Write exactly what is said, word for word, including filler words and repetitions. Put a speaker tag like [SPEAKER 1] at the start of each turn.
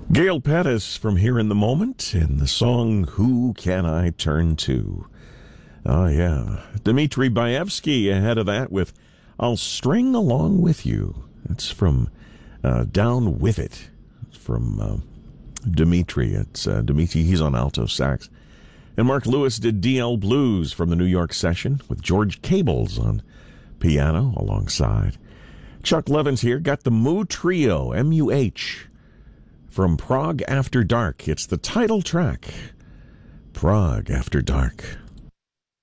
[SPEAKER 1] Gail Pettis from Here in the Moment in the song Who Can I Turn To? Oh, yeah. Dmitri Baevsky ahead of that with I'll String Along With You. That's from uh, Down With It from uh, Dmitri. It's uh, Dmitri, he's on alto sax. And Mark Lewis did D L Blues from the New York session with George Cables on piano alongside. Chuck Levins here, got the Moo Trio, M U H, from Prague After Dark. It's the title track, Prague After Dark.